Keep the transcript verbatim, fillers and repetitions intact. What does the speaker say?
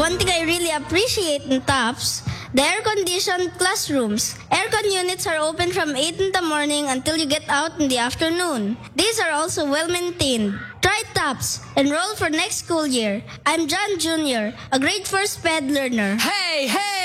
One thing I really appreciate in TOPS, the air-conditioned classrooms. Aircon units are open from eight in the morning until you get out in the afternoon. These are also well-maintained. Try TOPS. Enroll for next school year. I'm John Junior, a grade four SPED learner. Hey, hey!